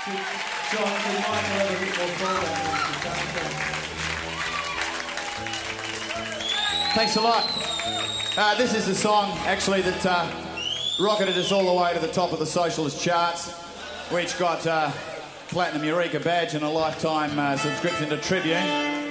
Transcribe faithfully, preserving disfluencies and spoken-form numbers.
John, could Michael have a bit more fallback? Thanks a lot. Uh, this is the song, actually, that uh, rocketed us all the way to the top of the socialist charts. We each got uh, Platinum Eureka badge and a lifetime uh, subscription to Tribune.